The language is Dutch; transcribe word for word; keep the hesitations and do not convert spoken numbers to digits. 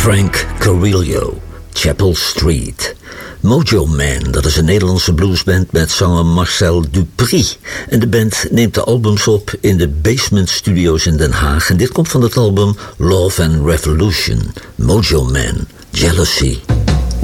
Frank Carrillo, Chapel Street. Mojo Man, dat is een Nederlandse bluesband met zanger Marcel Dupri. En de band neemt de albums op in de Basement Studios in Den Haag. En dit komt van het album Love and Revolution. Mojo Man, Jealousy.